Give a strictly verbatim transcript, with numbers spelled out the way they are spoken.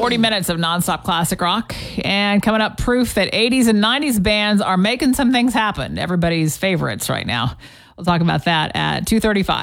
forty minutes of nonstop classic rock. And coming up, proof that eighties and nineties bands are making some things happen. Everybody's favorites right now. We'll talk about that at two thirty-five.